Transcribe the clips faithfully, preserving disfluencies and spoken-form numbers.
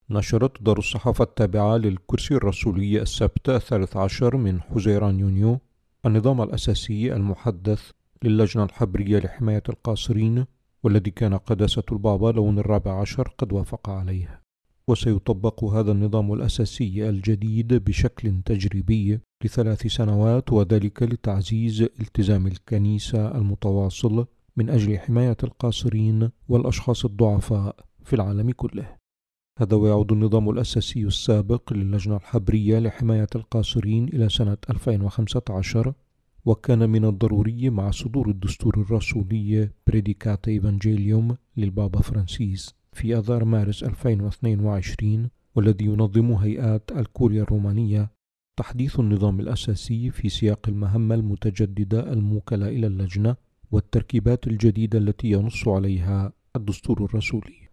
نشرت دار الصحافة التابعة للكرسي الرسولي السبت الثالث عشر من حزيران يونيو النظام الأساسي المحدث للجنة الحبرية لحماية القاصرين، والذي كان قداسة البابا لون الرابع عشر قد وافق عليه. وسيطبق هذا النظام الأساسي الجديد بشكل تجريبي لثلاث سنوات، وذلك لتعزيز التزام الكنيسة المتواصل من أجل حماية القاصرين والأشخاص الضعفاء في العالم كله. هذا ويعود النظام الأساسي السابق للجنة الحبرية لحماية القاصرين إلى سنة ألفين وخمسة عشر، وكان من الضروري مع صدور الدستور الرسولي بريديكات إيفانجيليوم للبابا فرانسيس في آذار مارس ألفين واثنين وعشرين، والذي ينظم هيئات الكوريا الرومانية، تحديث النظام الأساسي في سياق المهمة المتجددة الموكلة إلى اللجنة والتركيبات الجديدة التي ينص عليها الدستور الرسولي.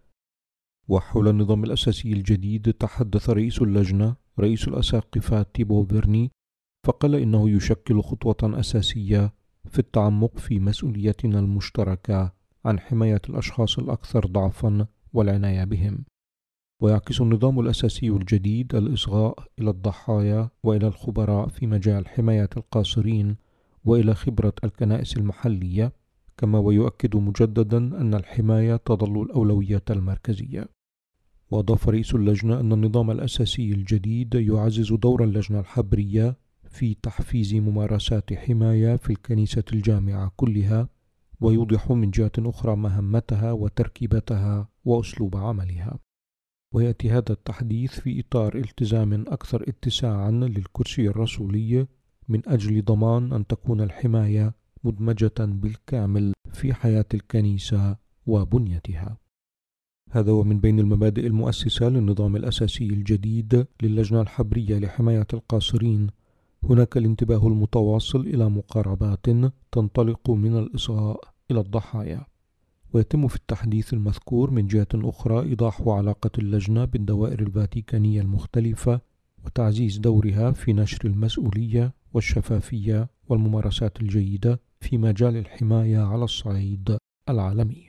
وحول النظام الأساسي الجديد تحدث رئيس اللجنة رئيس الأساقفة تيبو فيرني، فقال إنه يشكل خطوة أساسية في التعمق في مسؤوليتنا المشتركة عن حماية الأشخاص الأكثر ضعفا والعناية بهم. ويعكس النظام الأساسي الجديد الإصغاء إلى الضحايا وإلى الخبراء في مجال حماية القاصرين وإلى خبرة الكنائس المحلية، كما ويؤكد مجددا أن الحماية تظل الأولوية المركزية. وأضاف رئيس اللجنة أن النظام الأساسي الجديد يعزز دور اللجنة الحبرية في تحفيز ممارسات حماية في الكنيسة الجامعة كلها، ويوضح من جهة أخرى مهمتها وتركيبتها وأسلوب عملها. ويأتي هذا التحديث في إطار التزام أكثر اتساعا للكرسي الرسولي من أجل ضمان أن تكون الحماية مدمجة بالكامل في حياة الكنيسة وبنيتها. هذا ومن بين المبادئ المؤسسة للنظام الأساسي الجديد للجنة الحبرية لحماية القاصرين هناك الانتباه المتواصل إلى مقاربات تنطلق من الإصغاء إلى الضحايا. ويتم في التحديث المذكور من جهة أخرى إيضاح علاقة اللجنة بالدوائر الفاتيكانية المختلفة وتعزيز دورها في نشر المسؤولية والشفافية والممارسات الجيدة في مجال الحماية على الصعيد العالمي.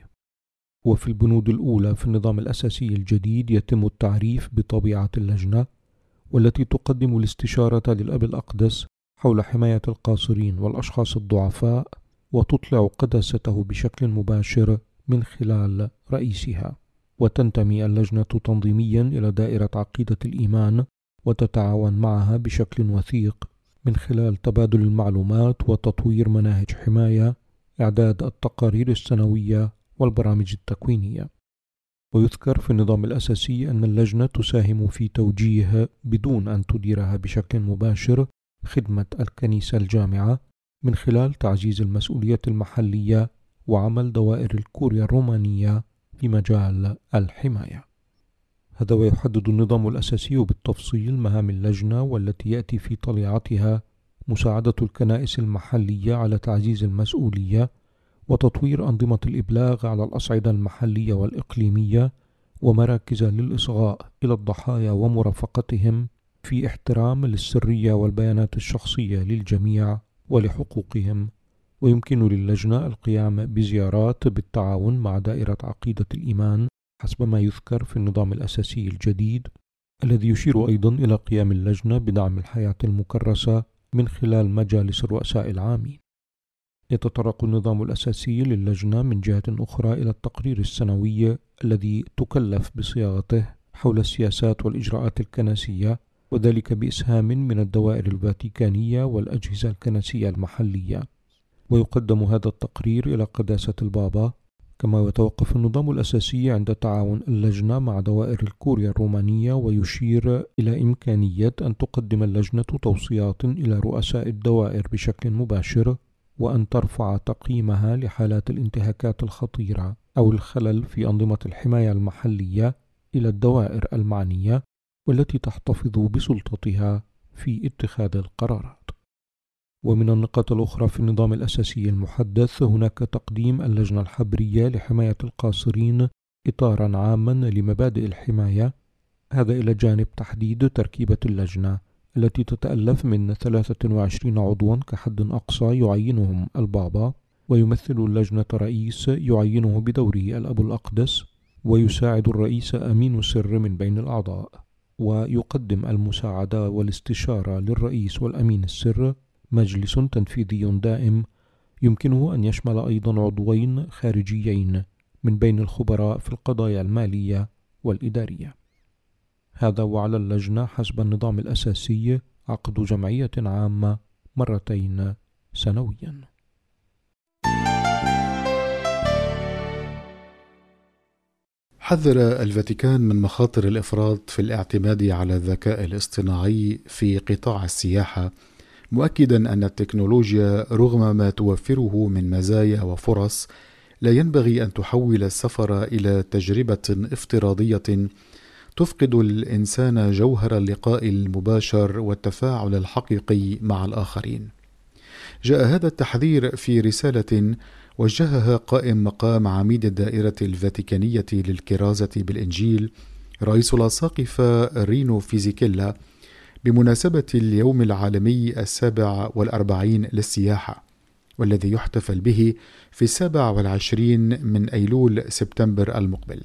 وفي البنود الأولى في النظام الأساسي الجديد يتم التعريف بطبيعة اللجنة، والتي تقدم الاستشارة للأب الأقدس حول حماية القاصرين والأشخاص الضعفاء، وتطلع قداسته بشكل مباشر من خلال رئيسها. وتنتمي اللجنة تنظيميا إلى دائرة عقيدة الإيمان، وتتعاون معها بشكل وثيق من خلال تبادل المعلومات وتطوير مناهج حماية، إعداد التقارير السنوية والبرامج التكوينية. ويذكر في النظام الأساسي أن اللجنة تساهم في توجيه بدون أن تديرها بشكل مباشر خدمة الكنيسة الجامعة من خلال تعزيز المسؤولية المحلية وعمل دوائر الكوريا الرومانية في مجال الحماية. هذا ويحدد النظام الأساسي بالتفصيل مهام اللجنة، والتي يأتي في طليعتها مساعدة الكنائس المحلية على تعزيز المسؤولية وتطوير أنظمة الإبلاغ على الأصعدة المحلية والإقليمية، ومراكز للإصغاء إلى الضحايا ومرافقتهم في احترام للسرية والبيانات الشخصية للجميع ولحقوقهم. ويمكن للجنة القيام بزيارات بالتعاون مع دائرة عقيدة الإيمان حسب ما يذكر في النظام الأساسي الجديد، الذي يشير أيضا إلى قيام اللجنة بدعم الحياة المكرسة من خلال مجالس الرؤساء العامين. يتطرق النظام الأساسي للجنة من جهة أخرى إلى التقرير السنوي الذي تكلف بصياغته حول السياسات والإجراءات الكنسية، وذلك بإسهام من الدوائر الفاتيكانية والأجهزة الكنسية المحلية. ويقدم هذا التقرير إلى قداسة البابا، كما يتوقف النظام الأساسي عند تعاون اللجنة مع دوائر الكوريا الرومانية، ويشير إلى إمكانية أن تقدم اللجنة توصيات إلى رؤساء الدوائر بشكل مباشر، وأن ترفع تقييمها لحالات الانتهاكات الخطيرة أو الخلل في أنظمة الحماية المحلية إلى الدوائر المعنية، والتي تحتفظ بسلطتها في اتخاذ القرارات. ومن النقاط الأخرى في النظام الأساسي المحدث هناك تقديم اللجنة الحبرية لحماية القاصرين إطارا عاما لمبادئ الحماية، هذا إلى جانب تحديد تركيبة اللجنة التي تتألف من ثلاثة وعشرين عضوا كحد أقصى يعينهم البابا، ويمثل اللجنة رئيس يعينه بدوره الأب الأقدس، ويساعد الرئيس أمين السر من بين الأعضاء، ويقدم المساعدة والاستشارة للرئيس والأمين السر مجلس تنفيذي دائم يمكنه أن يشمل أيضا عضوين خارجيين من بين الخبراء في القضايا المالية والإدارية. هذا وعلى اللجنة حسب النظام الأساسي عقد جمعية عامة مرتين سنويا. حذر الفاتيكان من مخاطر الإفراط في الاعتماد على الذكاء الاصطناعي في قطاع السياحة، مؤكدا أن التكنولوجيا رغم ما توفره من مزايا وفرص لا ينبغي أن تحول السفر إلى تجربة افتراضية تفقد الإنسان جوهر اللقاء المباشر والتفاعل الحقيقي مع الآخرين. جاء هذا التحذير في رسالة وجهها قائم مقام عميد الدائرة الفاتيكانية للكرازة بالإنجيل رئيس الأساقفة رينو فيزيكيلا بمناسبة اليوم العالمي السابع والأربعين للسياحة، والذي يحتفل به في السابع والعشرين من أيلول سبتمبر المقبل.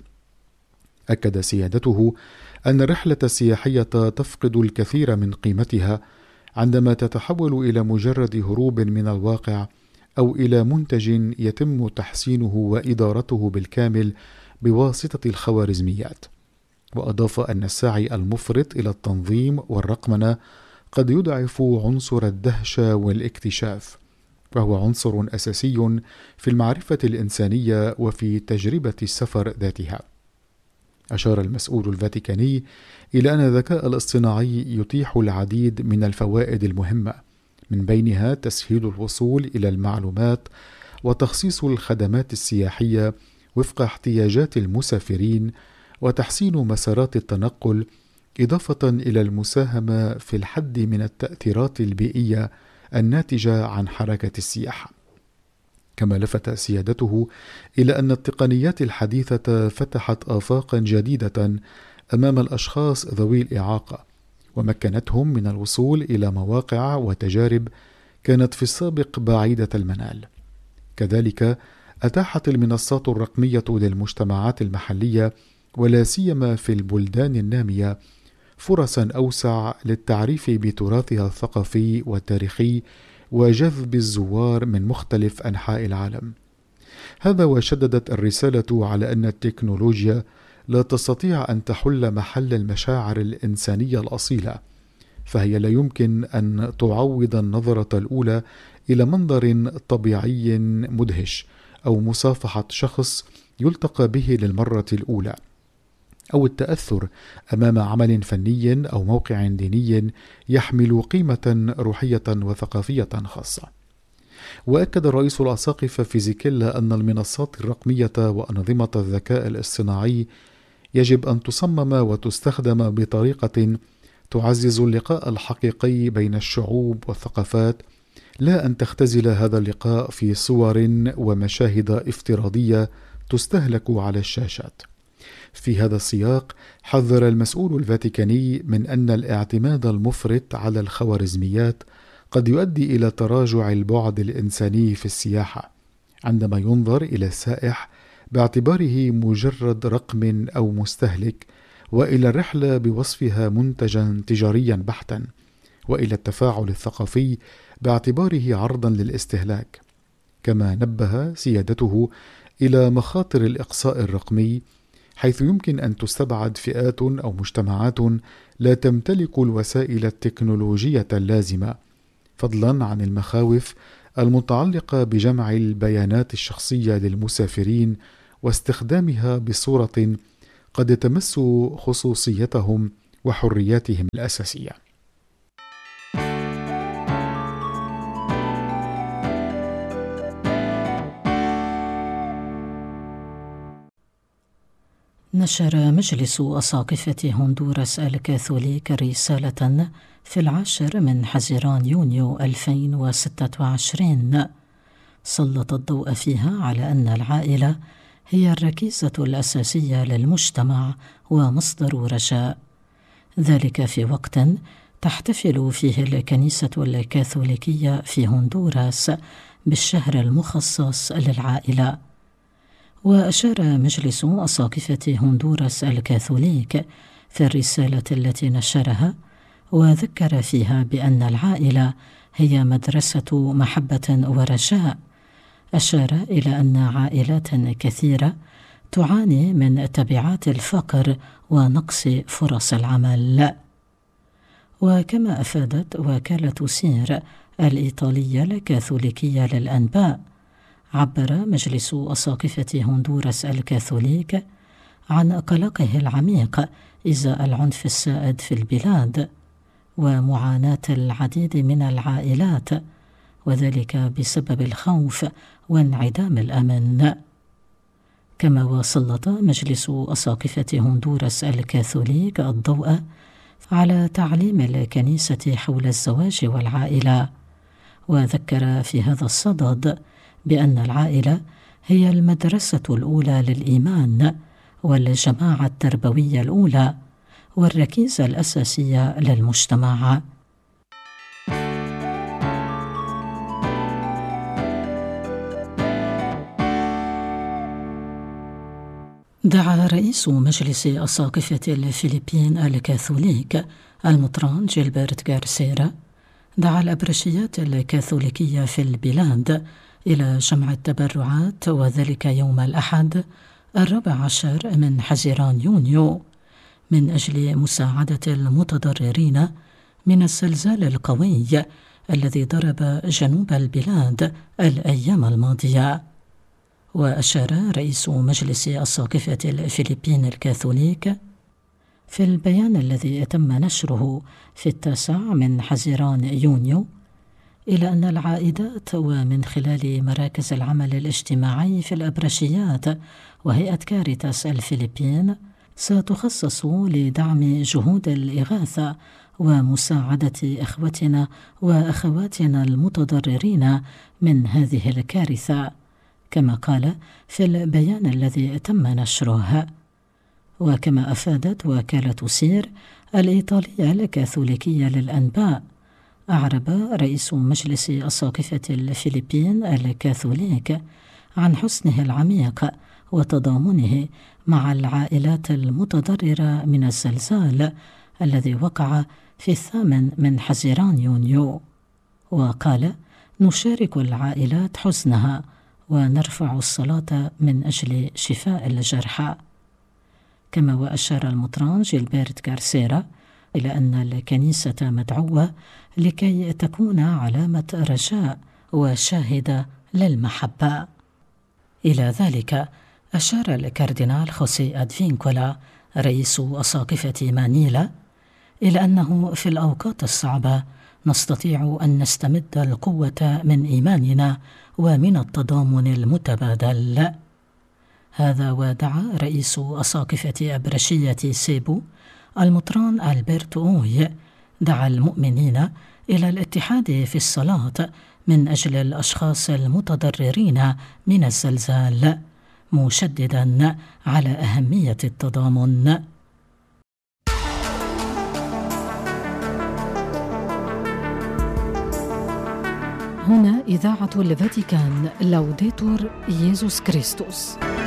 أكد سيادته أن الرحلة السياحية تفقد الكثير من قيمتها عندما تتحول إلى مجرد هروب من الواقع أو إلى منتج يتم تحسينه وإدارته بالكامل بواسطة الخوارزميات. وأضاف أن السعي المفرط إلى التنظيم والرقمنة قد يضعف عنصر الدهشة والاكتشاف، وهو عنصر أساسي في المعرفة الإنسانية وفي تجربة السفر ذاتها. أشار المسؤول الفاتيكاني إلى أن الذكاء الاصطناعي يتيح العديد من الفوائد المهمة، من بينها تسهيل الوصول إلى المعلومات وتخصيص الخدمات السياحية وفق احتياجات المسافرين وتحسين مسارات التنقل، إضافة إلى المساهمة في الحد من التأثيرات البيئية الناتجة عن حركة السياحة. كما لفت سيادته إلى أن التقنيات الحديثة فتحت آفاقا جديدة أمام الأشخاص ذوي الإعاقة، ومكنتهم من الوصول إلى مواقع وتجارب كانت في السابق بعيدة المنال. كذلك أتاحت المنصات الرقمية للمجتمعات المحلية ولا سيما في البلدان النامية فرصا أوسع للتعريف بتراثها الثقافي والتاريخي وجذب الزوار من مختلف أنحاء العالم. هذا وشددت الرسالة على أن التكنولوجيا لا تستطيع أن تحل محل المشاعر الإنسانية الأصيلة، فهي لا يمكن أن تعوض النظرة الأولى إلى منظر طبيعي مدهش أو مصافحة شخص يلتقى به للمرة الأولى، أو التأثر أمام عمل فني أو موقع ديني يحمل قيمة روحية وثقافية خاصة. وأكد رئيس الأساقفة فيزيكيلا أن المنصات الرقمية وأنظمة الذكاء الاصطناعي يجب أن تصمم وتستخدم بطريقة تعزز اللقاء الحقيقي بين الشعوب والثقافات، لا أن تختزل هذا اللقاء في صور ومشاهد افتراضية تستهلك على الشاشات. في هذا السياق حذر المسؤول الفاتيكاني من أن الاعتماد المفرط على الخوارزميات قد يؤدي إلى تراجع البعد الإنساني في السياحة، عندما ينظر إلى السائح باعتباره مجرد رقم أو مستهلك، وإلى الرحلة بوصفها منتجا تجاريا بحتا، وإلى التفاعل الثقافي باعتباره عرضا للاستهلاك. كما نبه سيادته إلى مخاطر الإقصاء الرقمي، حيث يمكن أن تستبعد فئات أو مجتمعات لا تمتلك الوسائل التكنولوجية اللازمة، فضلا عن المخاوف المتعلقة بجمع البيانات الشخصية للمسافرين واستخدامها بصورة قد تمس خصوصيتهم وحرياتهم الأساسية. نشر مجلس أساقفة هندوراس الكاثوليك رسالة في العاشر من حزيران يونيو ألفين وستة وعشرين سلط الضوء فيها على أن العائلة هي الركيزة الأساسية للمجتمع ومصدر رجاء، ذلك في وقت تحتفل فيه الكنيسة الكاثوليكية في هندوراس بالشهر المخصص للعائلة. وأشار مجلس أساقفة هندوراس الكاثوليك في الرسالة التي نشرها وذكر فيها بأن العائلة هي مدرسة محبة ورجاء. أشار إلى أن عائلات كثيرة تعاني من تبعات الفقر ونقص فرص العمل. وكما أفادت وكالة سير الإيطالية الكاثوليكية للأنباء، عبر مجلس أساقفة هندوراس الكاثوليك عن قلقه العميق إزاء العنف السائد في البلاد ومعاناة العديد من العائلات، وذلك بسبب الخوف وانعدام الأمن. كما وسلط مجلس أساقفة هندوراس الكاثوليك الضوء على تعليم الكنيسة حول الزواج والعائلة، وذكر في هذا الصدد بأن العائلة هي المدرسة الأولى للإيمان والجماعة التربوية الأولى والركيزة الأساسية للمجتمع. دعا رئيس مجلس أساقفة الفلبين الكاثوليك المطران جيلبرت غارسيرا دعا الأبرشيات الكاثوليكية في البلاد إلى جمع التبرعات، وذلك يوم الأحد الرابع عشر من حزيران يونيو، من أجل مساعدة المتضررين من الزلزال القوي الذي ضرب جنوب البلاد الأيام الماضية. وأشار رئيس مجلس أساقفة الفلبين الكاثوليك في البيان الذي تم نشره في التاسع من حزيران يونيو إلى أن العائدات ومن خلال مراكز العمل الاجتماعي في الأبرشيات وهيئة كاريتاس الفلبين ستخصص لدعم جهود الإغاثة ومساعدة إخوتنا وأخواتنا المتضررين من هذه الكارثة، كما قال في البيان الذي تم نشره. وكما أفادت وكالة سير الإيطالية الكاثوليكية للأنباء، أعرب رئيس مجلس أساقفة الفلبين الكاثوليك عن حزنه العميق وتضامنه مع العائلات المتضررة من الزلزال الذي وقع في الثامن من حزيران يونيو، وقال: نشارك العائلات حزنها ونرفع الصلاة من أجل شفاء الجرحى. كما وأشار المطران جيلبرت غارسيرا إلى أن الكنيسة مدعوة لكي تكون علامة رجاء وشاهدة للمحبة. إلى ذلك أشار الكاردينال خوسي أدفينكولا رئيس أساقفة مانيلا إلى أنه في الأوقات الصعبة نستطيع أن نستمد القوة من إيماننا ومن التضامن المتبادل. هذا ودعا رئيس أساقفة أبرشية سيبو المطران ألبرتو أوي دعا المؤمنين إلى الاتحاد في الصلاة من أجل الأشخاص المتضررين من الزلزال، مشددا على أهمية التضامن. هنا إذاعة الفاتيكان، لوديتور ييسوس كريستوس.